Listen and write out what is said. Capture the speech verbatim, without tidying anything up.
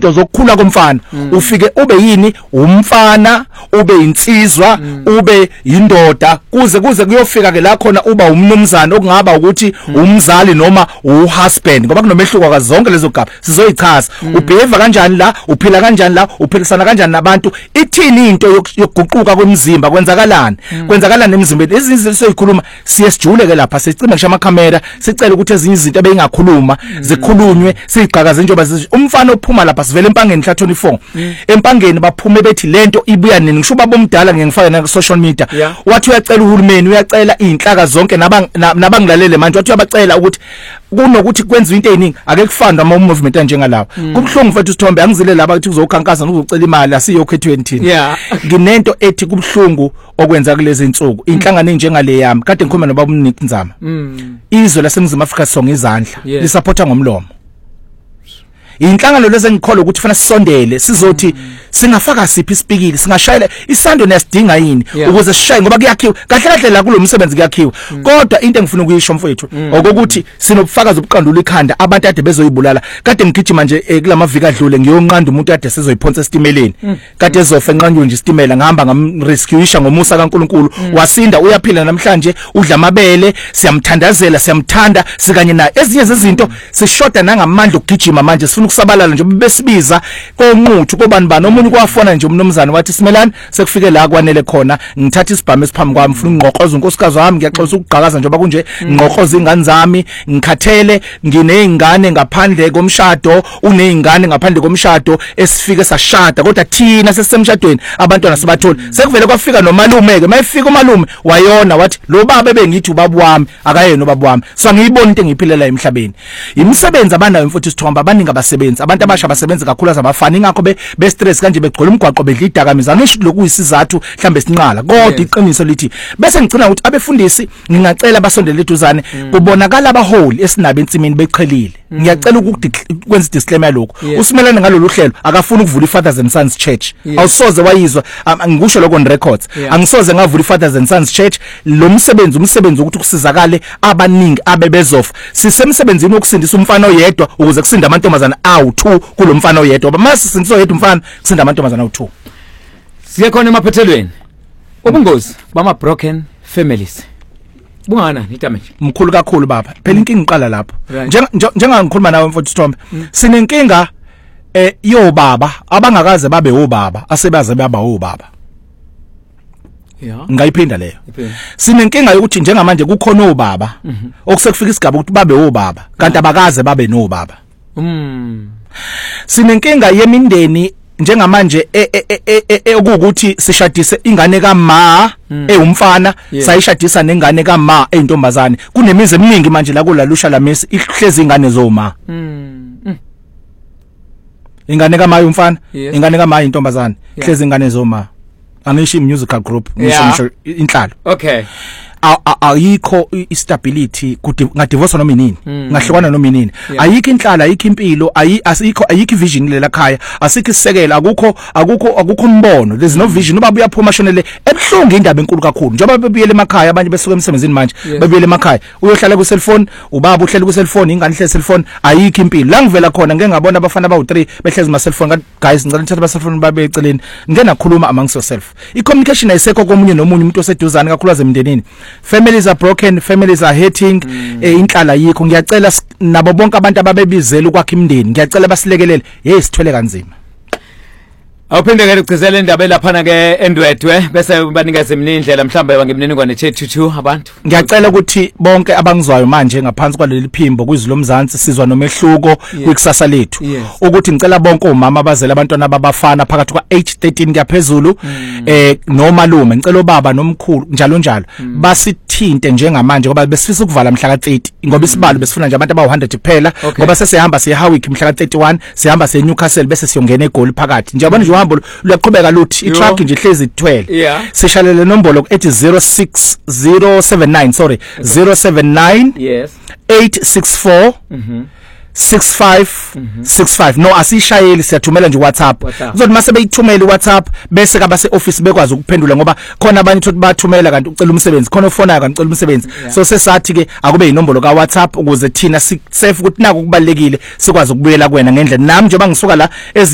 izinto zokukhula komfana ufike ube yini umfana ube insizwa ube indoda kuze kuze kuyofika ke la khona uba umnumzana okungaba ukuthi umzali noma uhusband ngoba kunomehluko ka zonke lezo gaba sizoyichaza ubehave kanjani la uphila kanjani la uphilisana kanjani nabantu ithini into yokuguquka kwemizimba kwenzakalani kwenzakalani emzimbeni izinto sizoyikhuluma siyesijule ke lapha sicime ngisho amakhamera sicela ukuthi ezinye izinto ebeyingakhuluma zikhulunywe siqhakaze njengoba umfana ophuma lapha sivele empangeni mhla twenty-four empangeni baphume bethi lento ibuya nini ngisho babomdala ngengifaka na social media wathi uyacela uhulumeni uyacela inhlaka zonke nabangilalele manje wathi uyabacela ukuthi kunokuthi kwenziwe into eziningi ake kufandwa ama movement njengalawo kubhlungu mfethu Sithombe angizile laba ukuthi uzokhankasa uzocela imali asiyokhethweni thina yeah nginento ethi kubhlungu okwenza kulezi insuku inhlangano njengale yami kade ngikhuluma nobaba uMniki Nzama izwe laseNingizimu Afrika sonke izandla lisupporta ngomlomo inhlangano lezi ngikholwa ukuthi fana sisondele sizothi singafaka siphi isipikili singashayela isando nesidinga yini ukuze sishaye ngoba kuyakhiwa kahle kahle la kulomsebenzi kuyakhiwa kodwa into engifuna ukuyisho mfowethu okokuthi sinobufakazi obuqandula ikhanda abantu ade bezoyibulala kade ngigijima nje kulamaviki adlule ngiyonqanda umuntu ade sezoyiphonsa estimeleni kade ezofa enqanywe nje istimela ngihamba ngamrescueisha ngomusa kaNkuluNkulu wasinda uyaphila namhlanje udla amabele siyamthandazela siyamthanda sikanye na ezinye zezinto sishoda nangamandla okugijima manje ukusabalala nje besibiza konquthu kobani bani omunye kwafona nje umnomzana wathi Simelani sekufike la kwanele khona ngithatha isibhamu esiphambi kwami ngifuna ungqoqoza unkosikazi wami ngiyaxolisa ukugqakaza njengoba kunje ngqoqoza ingane zami ngikhathele nginezingane ngaphandle komshado unezingane ngaphandle komshado esifike sashada kodwa thina sesisemshadweni abantwana sibatholi sekuvele kwafika nomalume ke mayifika umalume wayona wathi lo baba bengithi ubaba wami akayena ubaba wami so ngiyibona into engiphilela emhlabeni imisebenzi abanayo mfuthu Sithombe abaningi abasebenzi abantu abasha basebenza kakhulu azabafani ngakho be be stress kanje begcola umgwaqo bedla idakamizana ngisho lokuyisizathu mhlambe sinqala kodwa iqiniso lithi bese ngicina ukuthi abefundisi ngingacela basondele eduzane kubonakala abaholi esinabo entsimini bechelile ngiyacela ukuthi kwenza disclaimer lokho usimelane ngalolu hlelo akafuni ukuvula iFathers and Sons Church awusoze wayizwa ngikusho lokho on records angisoze ngavula iFathers and Sons Church lo msebenzi umsebenzi ukuthi kusizakale abaningi abebezofa sisemsebenzini wokusindisa umfana oyedwa ukuze kusinda amantombazana awu two kulomfana oyedwa mase sindiso yedwa umfana kusinda amantombazana awu two siye khona emaphethelweni ubungozi bama broken families bungana nitamanje mkhulu kakhulu baba phela inkinga iqala lapho njenga ngikhuluma nawe mfowethu Sithombe sinenkinga eh yobaba abangakaze babe obaba asebaze baba obaba yeah ngayiphinda leyo sinenkinga yokuthi njengamanje kukhona obaba okusekufika isigaba ukuthi babe obaba kanti abakaze babe nobaba mm sinenkinga yemindeni njengamanje okuthi sishadise ingane kama eyumfana sayishadisa nengane kama eyintombazane kunemizi eminingi manje la kulalusha lamesi ihlezi ingane zoma ingane kama yumfana ingane kama yintombazane ihlezi ingane zoma angisho musical group ngisho inhlalo okay ayikho istability kuti ngadivorce noma inini ngahlukana noma inini ayikho inhlala ayikho impilo asikho ayikho vision lela khaya asikho isekela akukho akukho akukho umbono there's no vision ubaba uyaphuma shonele ebuhlungu indaba enkulu kakhulu njengoba bebuyele emakhaya abanye besuka emsebenzini manje bebuyele emakhaya uyohlala ku cellphone ubaba uhleli ku cellphone ingane ihleli cellphone ayikho impilo la ngivela khona ngeke ngabona abafana bawu three behlezi ma cellphone guys ngicela nithathe ba cellphone babe eceleni ngeke nakhuluma amongst yourself i communication ayisekho komunye nomunye umuntu oseduzane kakhulu azemndenini families are broken families are hating mm. eh, inhlala yikho ngiyacela nabo bonke abantu ababebizela ukwakha imndeni ngiyacela basilekelele hey sithwele kanzima awuphinde ke ugcizela indaba lapha ke endwedwe bese banikeze imini indlela mhlawumbe bangemniningwane two two abantu ngiyacela ukuthi bonke abangizwayo manje ngaphansi kwaleli phimbo kwizwi lomzansi sizwa nomehluko kwikusasa lethu ukuthi ngicela bonke omama abazela abantwana babafana phakathi kwa age thirteen kuyaphezulu eh nomalume ngicela obaba nomkhulu njalo njalo basithinte njengamanje ngoba besifisa ukuvala mhla ka thirty ngoba isibalo besifuna nje abantu aba one hundred kuphela ngoba sesihamba siye Hawick mhla ka thirty-one sihamba siye Newcastle bese siyongena eGoli phakathi nje yabona uhambo luyaqhubeka luthi itruck nje ihlezi ithwele sishalele nombolo ethi zero six zero seven nine sorry zero seven nine yes eight six four mhm six five six five no asishayeli siyathumela nje WhatsApp uzothi mase beyithumela iWhatsApp bese ka base office bekwazi ukuphendula ngoba khona abanye ukuthi bathumela kanti ucela umsebenzi khona ofonayo kanti ucela umsebenzi so sesathi ke akube inombolo ka WhatsApp ukuze thina safe ukuthi nako kubalekile sikwazi ukubuyela kuwena ngendlela nami nje bangisuka la